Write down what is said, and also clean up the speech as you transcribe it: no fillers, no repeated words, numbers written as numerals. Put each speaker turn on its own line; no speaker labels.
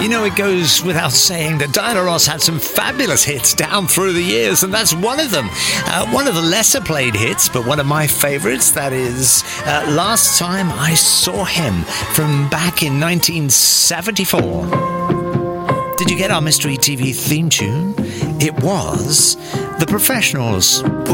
You know, it goes without saying that Diana Ross had some fabulous hits down through the years, and that's one of them. One of the lesser played hits, but one of my favorites, that is Last Time I Saw Him from back in 1974. Did you get our Mystery TV theme tune? It was The Professionals.